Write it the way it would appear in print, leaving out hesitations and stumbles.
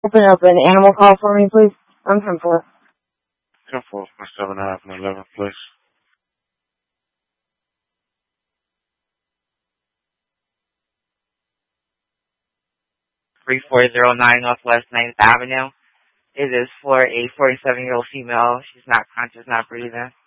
Open up an animal call for me, please. I'm from 4. 10-4 for 7.5 and 11, please. 3409 Northwest 9th Avenue. It is for a 47-year-old female. She's not conscious, not breathing.